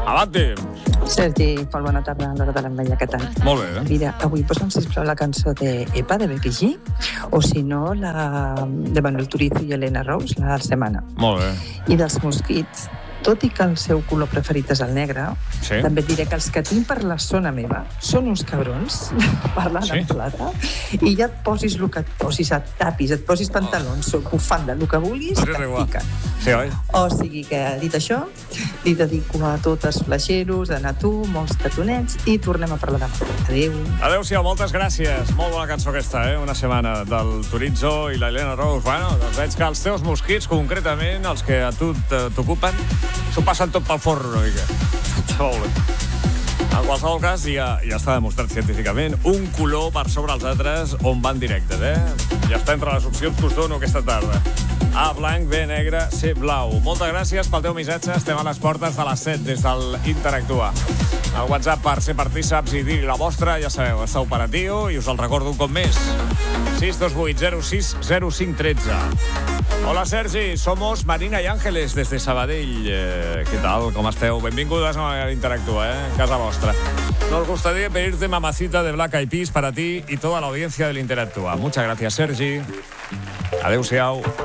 Avante! Sergi, molt bona tarda, l'hora de l'Enveia, què tal? Molt bé, Mira, avui posa'm, sisplau, la cançó de Epa, de Becky G, o si no, la de Manuel Turizo i Elena Rose, la Semana. Molt bé. I dels mosquits, tot i que el seu color preferit és el negre, Sí. també et diré que els que tinc per la zona meva són uns cabrons, parlant en plata, i ja et posis el que et posis, et tapis, et posis pantalons, bufanda, el que vulguis, Sí, que et igual. piquen. Sí, oi? O sigui que, dit això, li dedico a tots els flaixeros, a anar a tu, molts tatonets, i tornem a parlar demà. Adéu. Adéu-siau, moltes gràcies. Molt bona cançó aquesta, Una setmana del Turizo i la Elena Rose. Bueno, doncs veig que els teus mosquits, concretament, els que a tu t'ocupen, s'ho passen tot pel forn una mica. Molt bé. En qualsevol cas, ja està demostrat científicament un color per sobre els altres on van directes, Ja està entre les opcions que us dono aquesta tarda. A blanc, B negre, C blau. Moltes gràcies pel teu missatge. Estem a les portes de les 7 des del Interactuar. El WhatsApp per ser partíceps i dir la vostra, ja sabeu, està operatiu i us el recordo un cop més. 628 06 0513. Hola, Sergi. Somos Marina y Ángeles desde Sabadell. ¿Qué tal? ¿Cómo esteu? Benvingudes a Interactua, casa vostra. Nos gustaría pedirte Mamacita de Black Eyed Peas para ti y toda la audiencia del Interactua. Muchas gracias, Sergi. Adéu-siau.